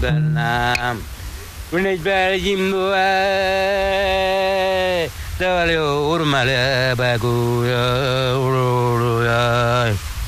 Vietnam. When it's bad, Jimbo, Tavalio, Urmale, Bagu,